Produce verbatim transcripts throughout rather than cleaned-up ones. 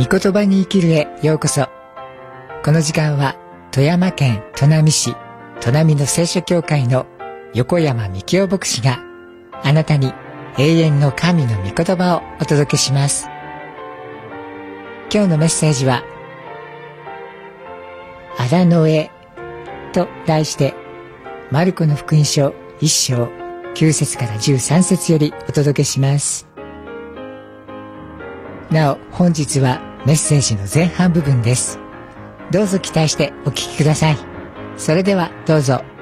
御言葉に生きるへようこそ。この時間は富山県砺波市砺波の聖書教会の横山幹夫牧師があなたに永遠の神の御言葉をお届けします。今日のメッセージは荒野へと題して、マルコの福音書いっ章きゅう節からじゅうさん節よりお届けします。なお本日はメッセージの前半部分です。どうぞ期待してお聞きください。それではどうぞ。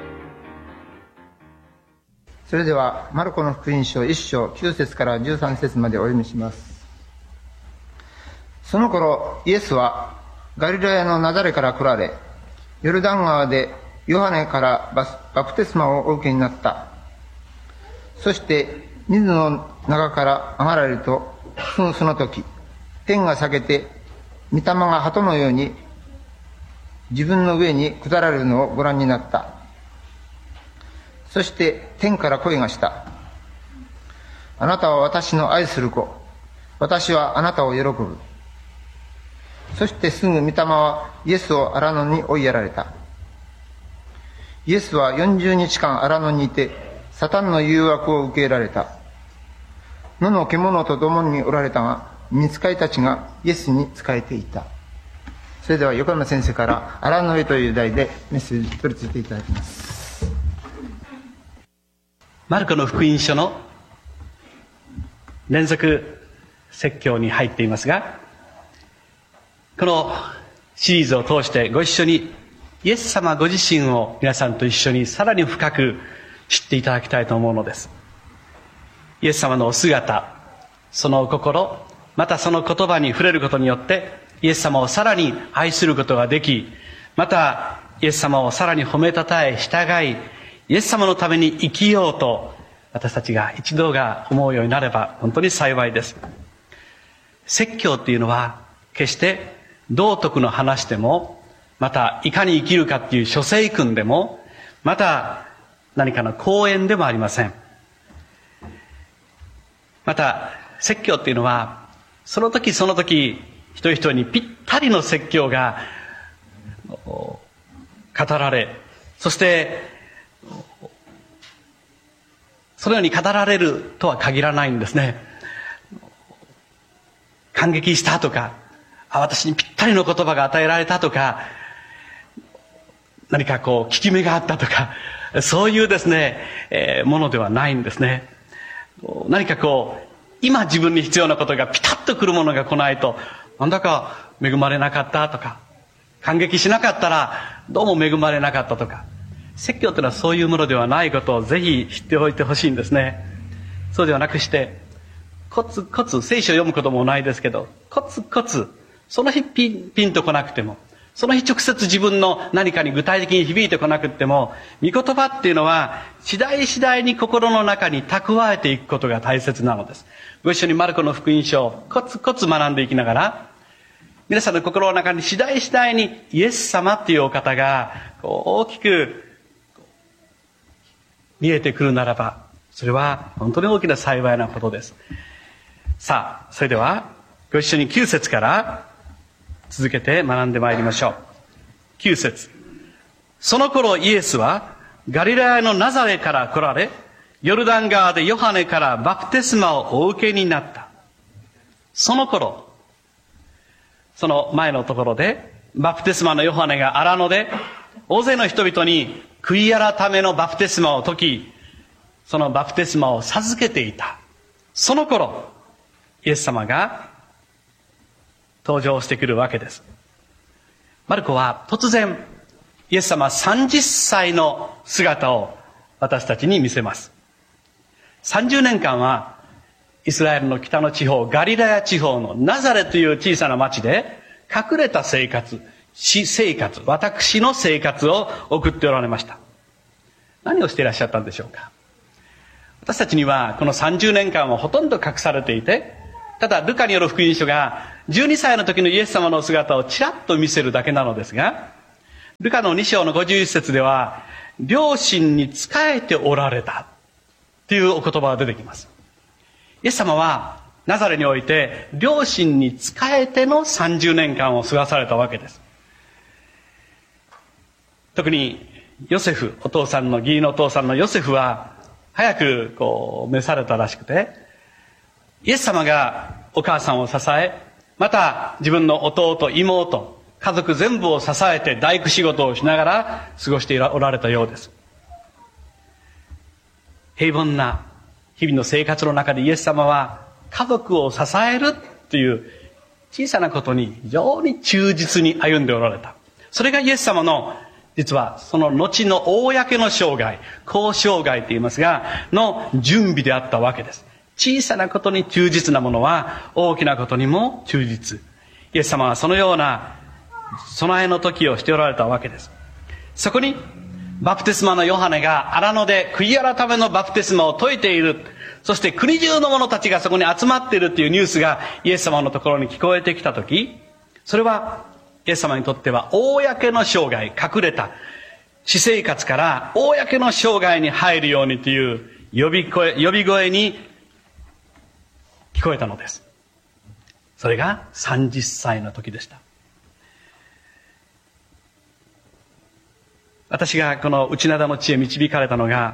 それではマルコの福音書いっ章きゅう節からじゅうさん節までお読みします。その頃イエスはガリラヤのナザレから来られ、ヨルダン川でヨハネからバプテスマをお受けになった。そして水の中から上がられると、すぐその時天が裂けて御霊が鳩のように自分の上に下られるのをご覧になった。そして天から声がした。あなたは私の愛する子、私はあなたを喜ぶ。そしてすぐ御霊はイエスを荒野に追いやられた。イエスはよんじゅうにちかん荒野にいて、サタンの誘惑を受けられた。野の獣と共におられたが、御使いたちがイエスに仕えていた。それでは横山先生から荒野へという題でメッセージ取り付けていただきます。 マルコの福音書の連続説教に入っていますが、このシリーズを通してご一緒にイエス様ご自身を皆さんと一緒にさらに深く知っていただきたいと思うのです。イエス様のお姿、そのお心、またその言葉に触れることによってイエス様をさらに愛することができ、またイエス様をさらに褒めたたえ従い、イエス様のために生きようと私たちが一度が思うようになれば本当に幸いです。説教っていうのは決して道徳の話でも、またいかに生きるかっていう書生訓でも、また何かの講演でもありません。また説教っていうのはその時その時一人一人にぴったりの説教が語られ、そしてそのように語られるとは限らないんですね。感激したとか、あ、私にぴったりの言葉が与えられたとか、何かこう効き目があったとか、そういうですね、えー、ものではないんですね。何かこう今自分に必要なことがピタッとくるものが来ないと、なんだか恵まれなかったとか、感激しなかったらどうも恵まれなかったとか、説教というのはそういうものではないことをぜひ知っておいてほしいんですね。そうではなくして、コツコツ、聖書を読むこともないですけど、コツコツ、その日ピン、ピンとこなくても、その日直接自分の何かに具体的に響いてこなくても、御言葉っていうのは次第次第に心の中に蓄えていくことが大切なのです。ご一緒にマルコの福音書をコツコツ学んでいきながら、皆さんの心の中に次第次第にイエス様っていうお方が大きく見えてくるならば、それは本当に大きな幸いなことです。さあ、それではご一緒にきゅう節から続けて学んでまいりましょう。きゅう節。その頃イエスはガリラヤのナザレから来られ、ヨルダン川でヨハネからバプテスマをお受けになった。その頃、その前のところでバプテスマのヨハネが荒野で大勢の人々に悔い改めのバプテスマを説き、そのバプテスマを授けていた。その頃イエス様が登場してくるわけです。マルコは突然イエス様さんじゅっさいの姿を私たちに見せます。さんじゅうねんかんはイスラエルの北の地方、ガリラヤ地方のナザレという小さな町で隠れた生活、私生活、私の生活を送っておられました。何をしていらっしゃったんでしょうか。私たちにはこのさんじゅうねんかんはほとんど隠されていて、ただルカによる福音書がじゅうにさいの時のイエス様の姿をちらっと見せるだけなのですが、ルカのに章のごじゅういち節では両親に仕えておられたというお言葉が出てきます。イエス様はナザレにおいて両親に仕えてのさんじゅうねんかんを過ごされたわけです。特にヨセフ、お父さんの義理のお父さんのヨセフは早くこう召されたらしくて、イエス様がお母さんを支え、また自分の弟、妹、家族全部を支えて大工仕事をしながら過ごしておられたようです。平凡な日々の生活の中でイエス様は家族を支えるという小さなことに非常に忠実に歩んでおられた。それがイエス様の実はその後の公の生涯、公生涯と言いますが、の準備であったわけです。小さなことに忠実なものは大きなことにも忠実。イエス様はそのような備えの時をしておられたわけです。そこにバプテスマのヨハネが荒野で悔い改めのバプテスマを説いている。そして国中の者たちがそこに集まっているというニュースがイエス様のところに聞こえてきたとき、それはイエス様にとっては公の生涯、隠れた私生活から公の生涯に入るようにという呼び声、呼び声に聞こえたのです。それがさんじゅっさいの時でした。私がこの内灘の地へ導かれたのが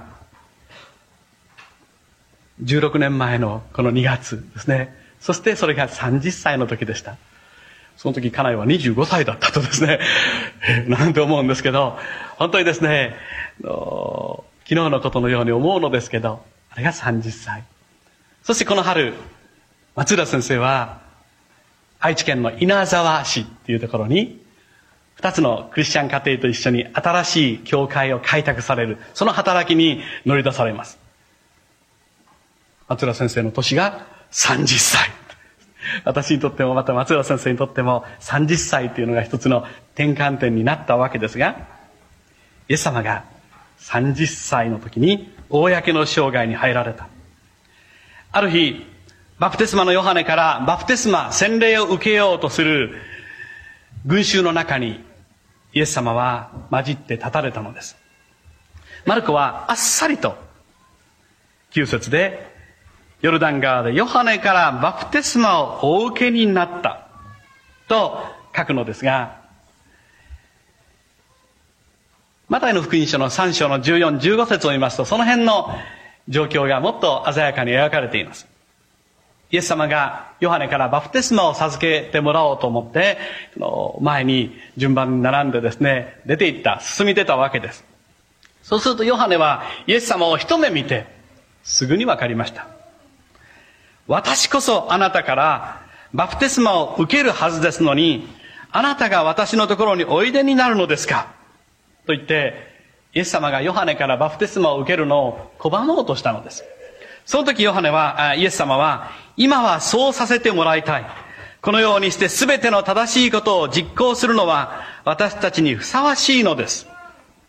じゅうろくねんまえのこのにがつですね。そしてそれがさんじゅっさいの時でした。その時家内はにじゅうごさいだったとですね、なんて思うんですけど、本当にですね、昨日のことのように思うのですけど、あれがさんじゅっさい。そしてこの春、松浦先生は愛知県の稲沢市っていうところに二つのクリスチャン家庭と一緒に新しい教会を開拓される、その働きに乗り出されます。松浦先生の年がさんじゅっさい。私にとってもまた松浦先生にとってもさんじゅっさいというのが一つの転換点になったわけですが、イエス様がさんじゅっさいの時に公の生涯に入られた。ある日、バプテスマのヨハネからバプテスマ、洗礼を受けようとする群衆の中にイエス様は混じって立たれたのです。マルコはあっさりときゅう節でヨルダン川でヨハネからバプテスマをお受けになったと書くのですが、マタイの福音書のさん章のじゅうよん、じゅうご節を見ますと、その辺の状況がもっと鮮やかに描かれています。イエス様がヨハネからバプテスマを授けてもらおうと思って、前に順番に並んでですね、出て行った、進み出たわけです。そうするとヨハネはイエス様を一目見て、すぐに分かりました。私こそあなたからバプテスマを受けるはずですのに、あなたが私のところにおいでになるのですかと言って、イエス様がヨハネからバプテスマを受けるのを拒もうとしたのです。その時ヨハネは、イエス様は、今はそうさせてもらいたい。このようにして全ての正しいことを実行するのは私たちにふさわしいのです。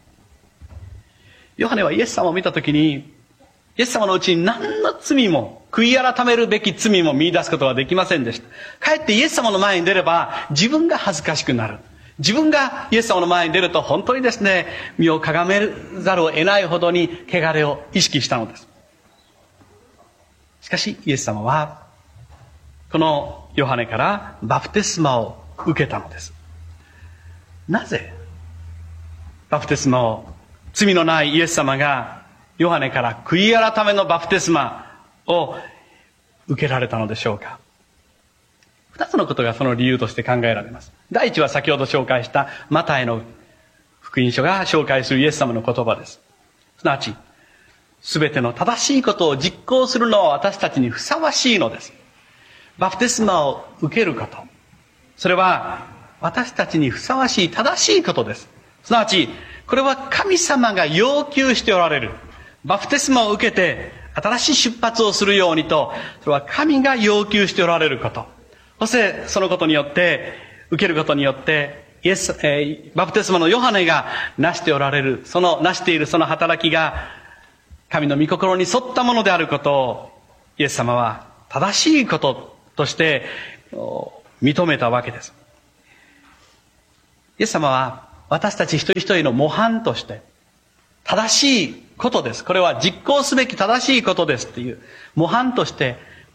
ヨハネはイエス様を見た時に、イエス様のうちに何の罪も、悔い改めるべき罪も見出すことができませんでした。かえってイエス様の前に出れば、自分が恥ずかしくなる。自分がイエス様の前に出ると、本当にですね、身をかがめざるを得ないほどに汚れを意識したのです。しかし、イエス様は、このヨハネからバプテスマを受けたのです。なぜ、バプテスマを、罪のないイエス様が、ヨハネから悔い改めのバプテスマを受けられたのでしょうか。二つのことがその理由として考えられます。第一は先ほど紹介したマタイの福音書が紹介するイエス様の言葉です。すなわち、すべての正しいことを実行するのは私たちにふさわしいのです。バプテスマを受けること。それは私たちにふさわしい正しいことです。すなわち、これは神様が要求しておられる。バプテスマを受けて新しい出発をするようにと、それは神が要求しておられること。そしてそのことによって、受けることによって、イエス、えー、バプテスマのヨハネが成しておられる、その成しているその働きが、神の御心に沿ったものであることを、イエス様は正しいこととして認めたわけです。イエス様は私たち一人一人の模範として、正しいことです。これは実行すべき正しいことですっていう模範として、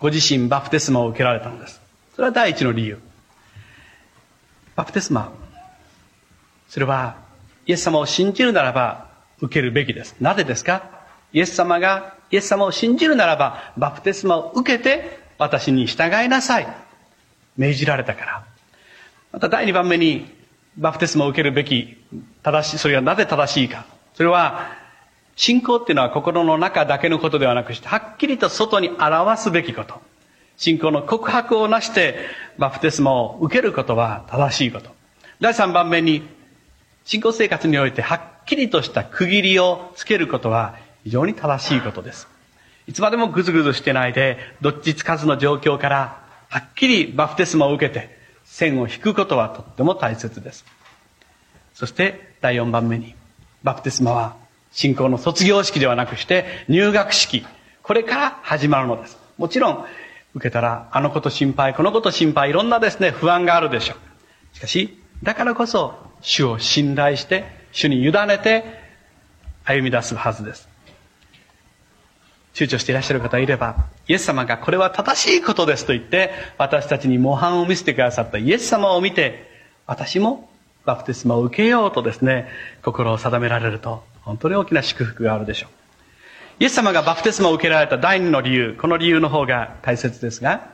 ご自身バプテスマを受けられたのです。それは第一の理由。バプテスマ、それはイエス様を信じるならば受けるべきです。なぜですか？イエス様がイエス様を信じるならばバプテスマを受けて私に従いなさい、命じられたから。また第二番目にバプテスマを受けるべき正しい、それはなぜ正しいか。それは信仰っていうのは心の中だけのことではなくして、はっきりと外に表すべきこと。信仰の告白をなしてバプテスマを受けることは正しいこと。第三番目に、信仰生活においてはっきりとした区切りをつけることは非常に正しいことです。いつまでもぐずぐずしてないで、どっちつかずの状況からはっきりバプテスマを受けて線を引くことはとっても大切です。そして第四番目に、バプテスマは信仰の卒業式ではなくして入学式、これから始まるのです。もちろん受けたらあのこと心配、このこと心配、いろんなですね不安があるでしょう。しかしだからこそ主を信頼して主に委ねて歩み出すはずです。躊躇していらっしゃる方いれば、イエス様がこれは正しいことですと言って私たちに模範を見せてくださったイエス様を見て、私もバプテスマを受けようとですね心を定められると、本当に大きな祝福があるでしょう。イエス様がバプテスマを受けられた第二の理由、この理由の方が大切ですが、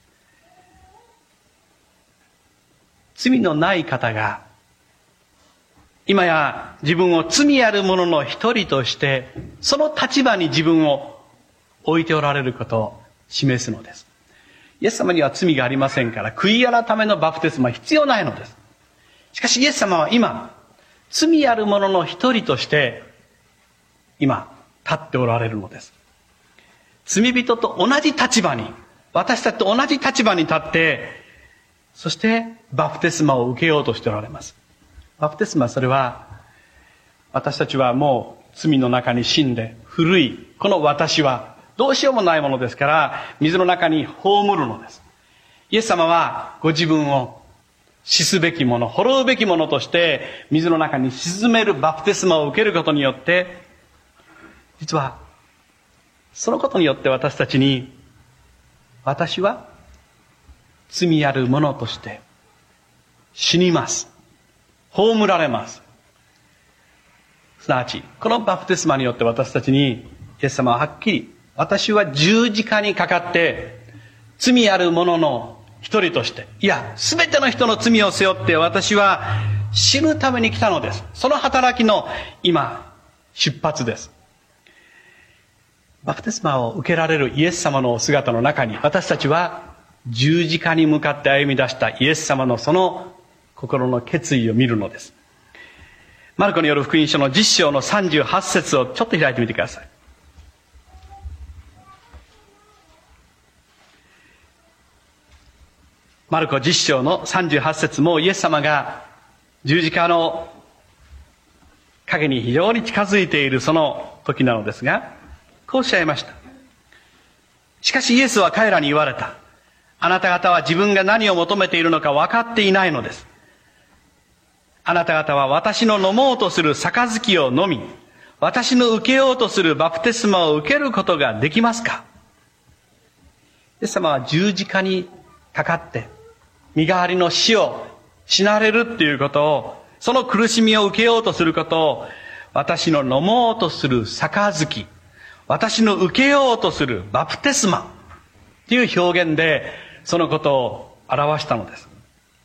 罪のない方が今や自分を罪ある者の一人としてその立場に自分を置いておられることを示すのです。イエス様には罪がありませんから、悔い改めのバプテスマは必要ないのです。しかしイエス様は今、罪ある者の一人として今立っておられるのです。罪人と同じ立場に、私たちと同じ立場に立って、そしてバプテスマを受けようとしておられます。バプテスマ、それは私たちはもう罪の中に死んで古いこの私はどうしようもないものですから、水の中に葬るのです。イエス様はご自分を死すべきもの、滅うべきものとして水の中に沈めるバプテスマを受けることによって、実はそのことによって私たちに、私は罪あるものとして死にます、葬られます。すなわちこのバプテスマによって私たちにイエス様ははっきり、私は十字架にかかって罪ある者の一人として、いやすべての人の罪を背負って私は死ぬために来たのです。その働きの今出発です。バプテスマを受けられるイエス様のお姿の中に、私たちは十字架に向かって歩み出したイエス様のその心の決意を見るのです。マルコによる福音書のじゅっ章のさんじゅうはち節をちょっと開いてみてください。マルコじゅっ章のさんじゅうはち節、もうイエス様が十字架の影に非常に近づいているその時なのですが、こうおっしゃいました。しかしイエスは彼らに言われた。あなた方は自分が何を求めているのか分かっていないのです。あなた方は私の飲もうとする杯を飲み、私の受けようとするバプテスマを受けることができますか？イエス様は十字架にかかって身代わりの死を死なれるっていうことを、その苦しみを受けようとすることを、私の飲もうとする杯、私の受けようとするバプテスマっていう表現でそのことを表したのです。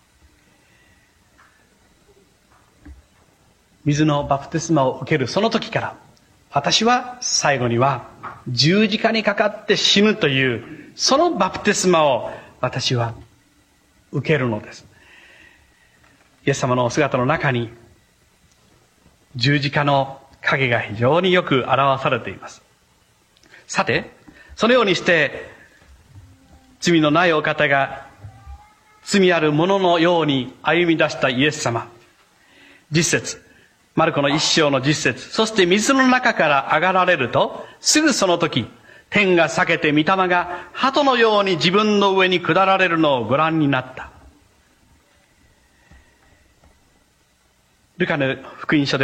水のバプテスマを受けるその時から、私は最後には十字架にかかって死ぬというそのバプテスマを私は受けるのです。イエス様のお姿の中に十字架の影が非常によく表されています。さて、そのようにして罪のないお方が罪ある者のように歩み出したイエス様。じゅっ節、マルコの一章のじゅっ節、そして水の中から上がられると、すぐその時、天が裂けて御霊が鳩のように自分の上に下られるのをご覧になった。ルカの福音書で